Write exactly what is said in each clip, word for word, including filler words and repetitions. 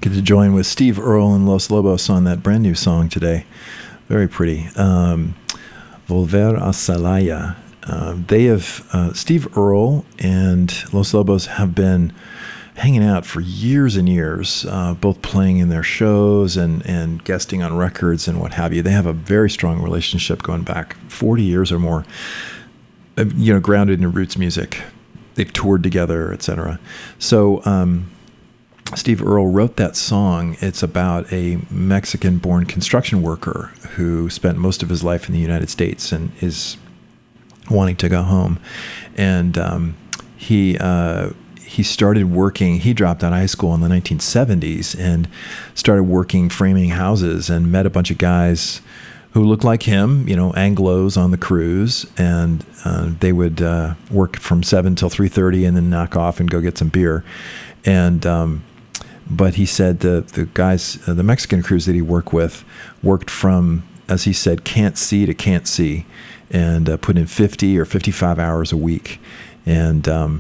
Get to join with Steve Earle and Los Lobos on that brand new song today. Very pretty. Um, Volver a Celaya. Uh, they have, uh, Steve Earle and Los Lobos have been hanging out for years and years, uh, both playing in their shows and, and guesting on records and what have you. They have a very strong relationship going back forty years or more, uh, you know, grounded in roots music. They've toured together, et cetera. So, um, Steve Earle wrote that song. It's about a Mexican-born construction worker who spent most of his life in the United States and is wanting to go home. And um, he uh, he started working. He dropped out of high school in the nineteen seventies and started working framing houses and met a bunch of guys who looked like him, you know, Anglos on the cruise. And uh, they would uh, work from seven till three thirty and then knock off and go get some beer. And um, But he said the the guys, uh, the Mexican crews that he worked with, worked from, as he said, can't see to can't see, and uh, put in fifty or fifty-five hours a week. And um,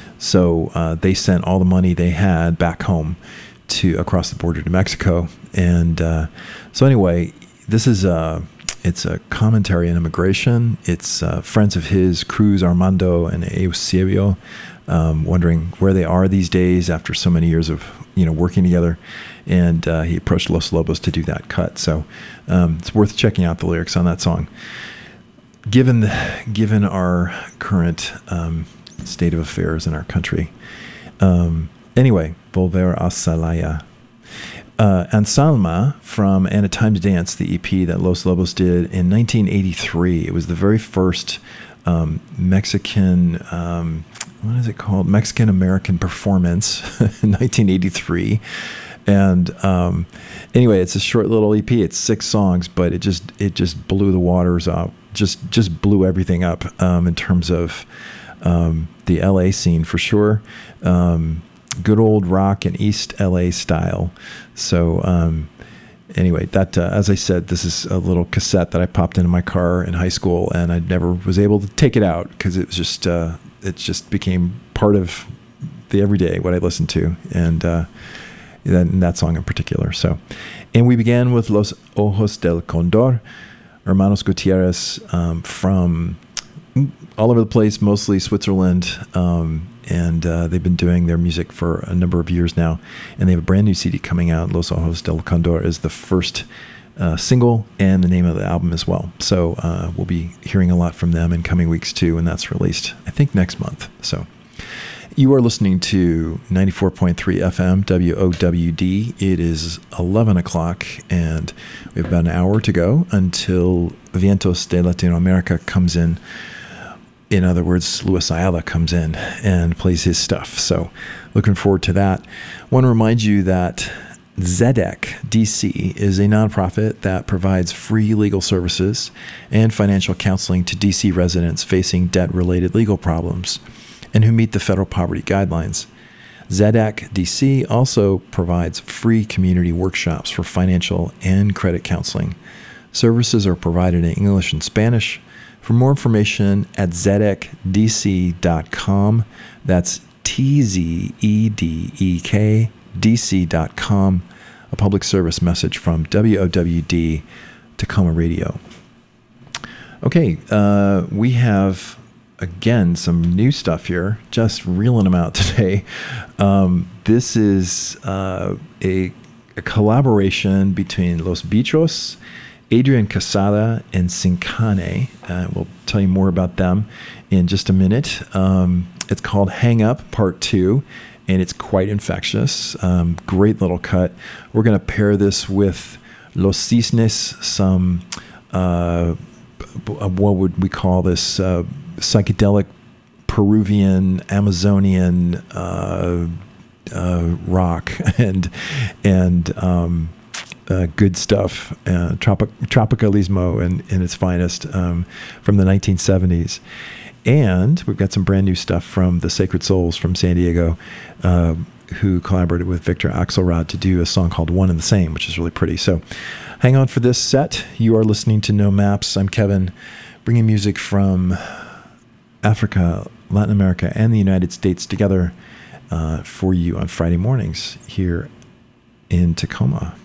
so uh, they sent all the money they had back home to across the border to Mexico. And uh, so anyway, this is a, it's a commentary on immigration. It's uh, friends of his, Cruz, Armando, and Eusebio, um, wondering where they are these days after so many years of you know, working together, and uh, he approached Los Lobos to do that cut. So um, it's worth checking out the lyrics on that song. Given the, given our current um, state of affairs in our country. Um, anyway, Volver a Celaya. Uh, Ansalma from And a Time to Dance, the E P that Los Lobos did in nineteen eighty-three. It was the very first um, Mexican... Um, what is it called? Mexican-American performance in nineteen eighty-three. And um, anyway, it's a short little E P. It's six songs, but it just it just blew the waters up. Just just blew everything up um, in terms of um, the L A scene for sure. Um, good old rock and East L A style. So um, anyway, that uh, as I said, this is a little cassette that I popped into my car in high school, and I never was able to take it out because it was just... Uh, it just became part of the everyday, what I listened to, and uh, that, and that song in particular. So, and we began with Los Ojos del Condor, Hermanos Gutierrez, um, from all over the place, mostly Switzerland, um, and uh, they've been doing their music for a number of years now, and they have a brand new C D coming out. Los Ojos del Condor is the first Uh, single and the name of the album as well. So uh, we'll be hearing a lot from them in coming weeks too, and that's released, I think, next month. So you are listening to ninety-four point three F M W O W D. It is eleven o'clock, and we have about an hour to go until Vientos de Latinoamerica comes in. In other words, Luis Ayala comes in and plays his stuff. So looking forward to that. I want to remind you that Zedek D C is a nonprofit that provides free legal services and financial counseling to D C residents facing debt-related legal problems and who meet the federal poverty guidelines. Zedek D C also provides free community workshops for financial and credit counseling. Services are provided in English and Spanish. For more information at zedek d c dot com. That's T Z E D E K D C dot com, a public service message from W O W D Tacoma Radio. Okay, uh, we have, again, some new stuff here, just reeling them out today. Um, this is uh, a, a collaboration between Los Bichos, Adrian Casada, and Sincane. Uh, we'll tell you more about them in just a minute. Um, it's called Hang Up Part two. And it's quite infectious. Um, great little cut. We're going to pair this with Los Cisnes, some, uh, what would we call this, uh, psychedelic Peruvian, Amazonian uh, uh, rock and and um, uh, good stuff, uh, tropic, tropicalismo in, in its finest, um, from the nineteen seventies. And we've got some brand new stuff from the Sacred Souls from San Diego, uh, who collaborated with Victor Axelrod to do a song called One and the Same, which is really pretty. So hang on for this set. You are listening to No Maps. I'm Kevin, bringing music from Africa, Latin America, and the United States together uh, for you on Friday mornings here in Tacoma.